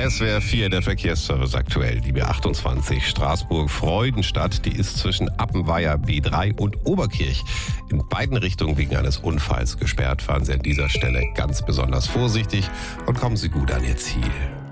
SWR 4, der Verkehrsservice aktuell. Die B28 Straßburg-Freudenstadt, die ist zwischen Appenweier B3 und Oberkirch in beiden Richtungen wegen eines Unfalls gesperrt. Fahren Sie an dieser Stelle ganz besonders vorsichtig und kommen Sie gut an Ihr Ziel.